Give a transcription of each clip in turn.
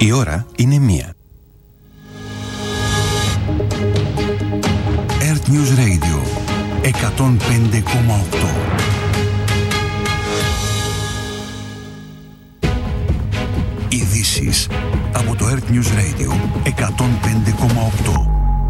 Η ώρα είναι 1. Earth News Radio 105,8. Ειδήσεις από το Earth News Radio 105,8.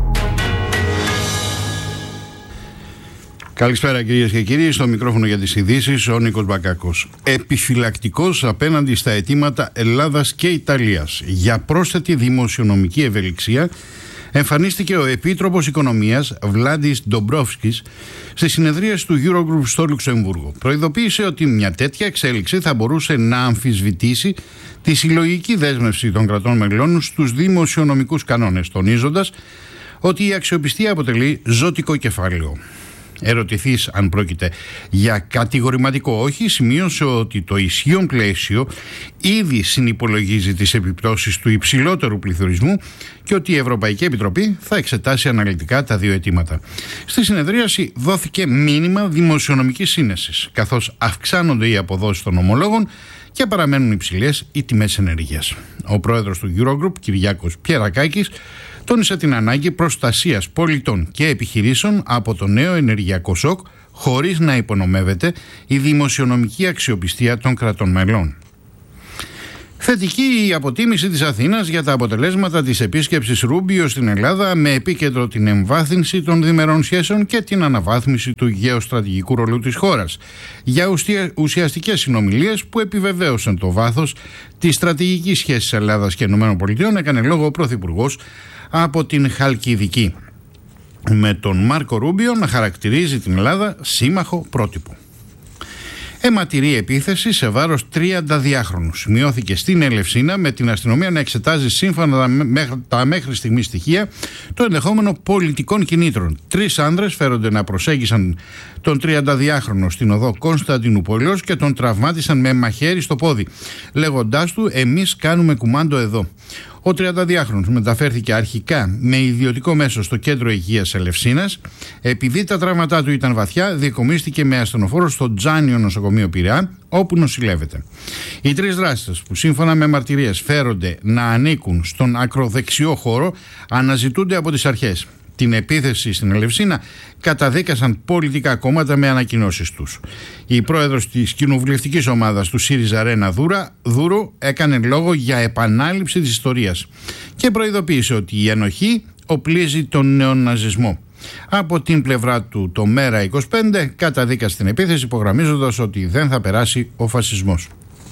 Καλησπέρα κυρίες και κύριοι, στο μικρόφωνο για τις ειδήσεις ο Νίκος Μπακάκος. Επιφυλακτικός απέναντι στα αιτήματα Ελλάδας και Ιταλίας για πρόσθετη δημοσιονομική ευελιξία εμφανίστηκε ο Επίτροπος Οικονομίας Βλάντις Ντομπρόφσκης στη συνεδρίαση του Eurogroup στο Λουξεμβούργο. Προειδοποίησε ότι μια τέτοια εξέλιξη θα μπορούσε να αμφισβητήσει τη συλλογική δέσμευση των κρατών μελών στους δημοσιονομικούς κανόνες, τονίζοντας ότι η αξιοπιστία αποτελεί ζωτικό κεφάλαιο. Ερωτηθείς αν πρόκειται για κατηγορηματικό όχι, σημείωσε ότι το ισχύον πλαίσιο ήδη συνυπολογίζει τις επιπτώσεις του υψηλότερου πληθωρισμού και ότι η Ευρωπαϊκή Επιτροπή θα εξετάσει αναλυτικά τα δύο αιτήματα. Στη συνεδρίαση δόθηκε μήνυμα δημοσιονομικής σύνεσης, καθώς αυξάνονται οι αποδόσεις των ομολόγων και παραμένουν υψηλές οι τιμές ενέργειας. Ο πρόεδρος του Eurogroup, Κυριάκος Πιερακάκης, τόνισε την ανάγκη προστασίας πολιτών και επιχειρήσεων από το νέο ενεργειακό σοκ, χωρίς να υπονομεύεται η δημοσιονομική αξιοπιστία των κρατών μελών. Θετική η αποτίμηση της Αθήνας για τα αποτελέσματα της επίσκεψης Ρούμπιο στην Ελλάδα, με επίκεντρο την εμβάθυνση των διμερών σχέσεων και την αναβάθμιση του γεωστρατηγικού ρολού της χώρας, για ουσιαστικές συνομιλίες που επιβεβαίωσαν το βάθος της στρατηγικής σχέσης Ελλάδας και ΗΠΑ, έκανε λόγο ο Πρωθυπουργός από την Χαλκιδική, με τον Μάρκο Ρούμπιο να χαρακτηρίζει την Ελλάδα σύμμαχο πρότυπο. Αιματηρή επίθεση σε βάρος 32χρονου σημειώθηκε στην Ελευσίνα, με την αστυνομία να εξετάζει σύμφωνα τα μέχρι στιγμή στοιχεία το ενδεχόμενο πολιτικών κινήτρων. 3 άνδρες φέρονται να προσέγγισαν τον 32χρονο στην οδό Κωνσταντινούπολεως και τον τραυμάτισαν με μαχαίρι στο πόδι, λέγοντάς του «Εμείς κάνουμε κουμάντο εδώ». Ο 32χρονος μεταφέρθηκε αρχικά με ιδιωτικό μέσο στο κέντρο υγείας Ελευσίνας. Επειδή τα τραύματά του ήταν βαθιά, διεκομίστηκε με ασθενοφόρο στο Τζάνιο νοσοκομείο Πειραιά, όπου νοσηλεύεται. Οι 3 δράστες, που σύμφωνα με μαρτυρίες φέρονται να ανήκουν στον ακροδεξιό χώρο, αναζητούνται από τις αρχές. Την επίθεση στην Ελευσίνα καταδίκασαν πολιτικά κόμματα με ανακοινώσεις τους. Η πρόεδρος της κοινοβουλευτικής ομάδας του ΣΥΡΙΖΑ, Ρένα Δούρου, έκανε λόγο για επανάληψη της ιστορίας και προειδοποίησε ότι η ενοχή οπλίζει τον νεοναζισμό. Από την πλευρά του, το ΜΕΡΑ25 καταδίκασε την επίθεση, υπογραμμίζοντας ότι δεν θα περάσει ο φασισμός.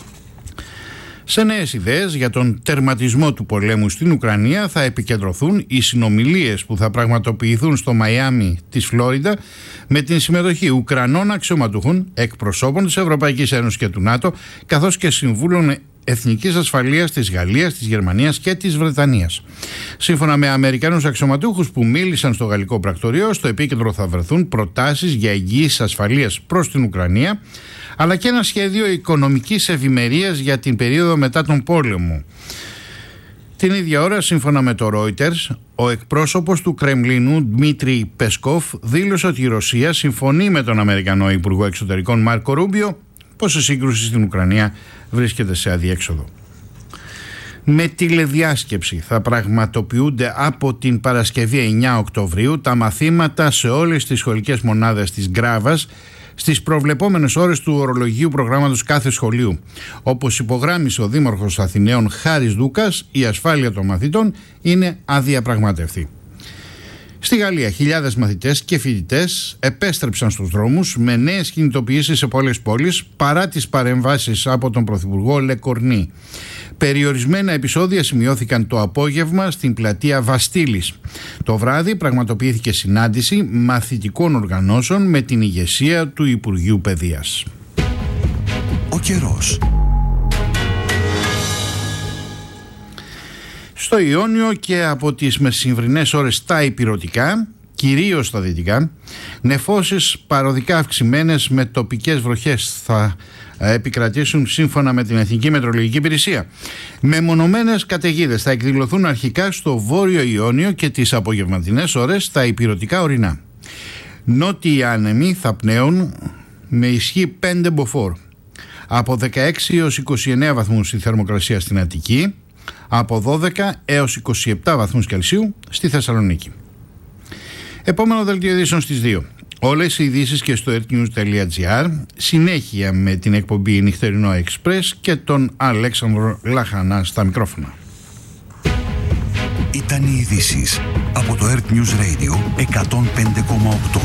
Σε νέες ιδέες για τον τερματισμό του πολέμου στην Ουκρανία θα επικεντρωθούν οι συνομιλίες που θα πραγματοποιηθούν στο Μαϊάμι της Φλόριντα, με την συμμετοχή Ουκρανών αξιωματούχων, εκπροσώπων της Ευρωπαϊκής Ένωσης και του ΝΑΤΟ, καθώς και συμβούλων εθνικής ασφαλείας της Γαλλίας, της Γερμανίας και της Βρετανίας. Σύμφωνα με Αμερικανούς αξιωματούχους που μίλησαν στο γαλλικό πρακτορείο, στο επίκεντρο θα βρεθούν προτάσεις για εγγύηση ασφαλείας προς την Ουκρανία, αλλά και ένα σχέδιο οικονομικής ευημερίας για την περίοδο μετά τον πόλεμο. Την ίδια ώρα, σύμφωνα με το Reuters, ο εκπρόσωπος του Κρεμλίνου, Δημήτρη Πεσκόφ, δήλωσε ότι η Ρωσία συμφωνεί με τον Αμερικανό Υπουργό Εξωτερικών Μάρκο Ρούμπιο πως η σύγκρουση στην Ουκρανία βρίσκεται σε αδιέξοδο. Με τηλεδιάσκεψη θα πραγματοποιούνται από την Παρασκευή 9 Οκτωβρίου τα μαθήματα σε όλες τις σχολικές μονάδες της Γκράβας στις προβλεπόμενες ώρες του ορολογίου προγράμματος κάθε σχολείου. Όπως υπογράμμισε ο Δήμαρχος Αθηναίων Χάρης Δούκας, η ασφάλεια των μαθητών είναι αδιαπραγμάτευτη. Στη Γαλλία, χιλιάδες μαθητές και φοιτητές επέστρεψαν στους δρόμους με νέες κινητοποιήσεις σε πολλές πόλεις, παρά τις παρεμβάσεις από τον Πρωθυπουργό Λεκορνή. Περιορισμένα επεισόδια σημειώθηκαν το απόγευμα στην πλατεία Βαστίλης. Το βράδυ πραγματοποιήθηκε συνάντηση μαθητικών οργανώσεων με την ηγεσία του Υπουργείου Παιδείας. Ο καιρός. Στο Ιόνιο και από τις μεσημβρινές ώρες στα ηπειρωτικά, κυρίως στα δυτικά, νεφώσεις παροδικά αυξημένες με τοπικές βροχές θα επικρατήσουν σύμφωνα με την Εθνική Μετεωρολογική Υπηρεσία. Μεμονωμένες καταιγίδες θα εκδηλωθούν αρχικά στο Βόρειο Ιόνιο και τις απογευματινές ώρες στα ηπειρωτικά ορεινά. Νότιοι άνεμοι θα πνέουν με ισχύ 5 μποφόρ. Από 16 έως 29 βαθμούς η θερμοκρασία στην Αττική, από 12 έως 27 βαθμούς Κελσίου στη Θεσσαλονίκη. Επόμενο δελτίο ειδήσεων στις 2. Όλες οι ειδήσεις και στο earthnews.gr, συνέχεια με την εκπομπή Νυχτερινό Express και τον Αλέξανδρο Λαχανά στα μικρόφωνα. Ήταν οι ειδήσεις από το Earth News Radio 105,8.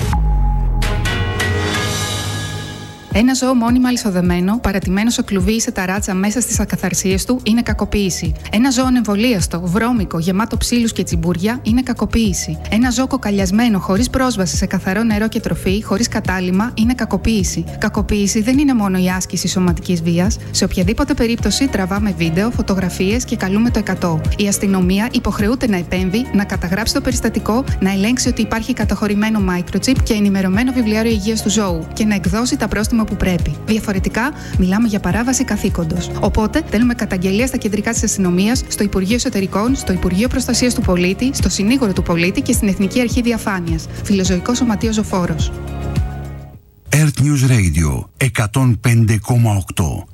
Ένα ζώο μόνιμα αλυσοδεμένο, παρατημένο σε κλουβί ή σε ταράτσα μέσα στις ακαθαρσίες του, είναι κακοποίηση. Ένα ζώο ανεμβολίαστο, βρώμικο, γεμάτο ψήλους και τσιμπούρια, είναι κακοποίηση. Ένα ζώο κοκαλιασμένο, χωρίς πρόσβαση σε καθαρό νερό και τροφή, χωρίς κατάλυμμα, είναι κακοποίηση. Κακοποίηση δεν είναι μόνο η άσκηση σωματικής βίας. Σε οποιαδήποτε περίπτωση τραβάμε βίντεο, φωτογραφίες και καλούμε το 100. Η αστυνομία υποχρεούται να επέμβει, να καταγράψει το περιστατικό, να ελέγξει ότι υπάρχει καταχωρημένο microchip και ενημερωμένο βιβλιάριο υγείας του ζώου και να εκδώσει τα πρόστιμα που πρέπει. Διαφορετικά, μιλάμε για παράβαση καθήκοντος. Οπότε, θέλουμε καταγγελία στα κεντρικά της αστυνομίας, στο Υπουργείο Εσωτερικών, στο Υπουργείο Προστασίας του Πολίτη, στο Συνήγορο του Πολίτη και στην Εθνική Αρχή Διαφάνειας. Φιλοζωικό Σωματείο Ζωφόρος. Earth News Radio 105,8.